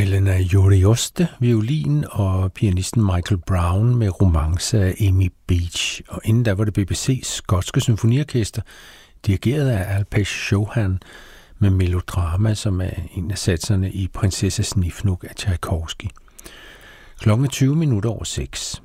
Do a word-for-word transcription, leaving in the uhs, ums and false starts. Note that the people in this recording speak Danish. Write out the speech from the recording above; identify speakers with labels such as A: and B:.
A: Elena Urioste, violin, og pianisten Michael Brown med romance af Amy Beach. Og inden da var det B B C's skotske symfoniorkester, dirigeret af Alpesh Chauhan, med Melodrama, som er en af satserne i Prinsesse Snifnuk af Tchaikovsky. Klokken tyve minutter over seks.